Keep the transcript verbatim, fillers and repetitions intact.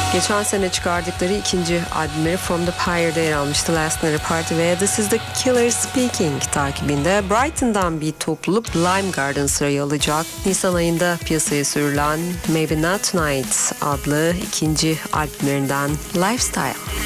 Geçen sene çıkardıkları ikinci albümleri From the Pyre'de yer almıştı Last Night Party ve This is the Killer Speaking takibinde Brighton'dan bir topluluk Lime Garden sırayı alacak. Nisan ayında piyasaya sürülen Maybe Not Tonight adlı ikinci albümlerinden Lifestyle.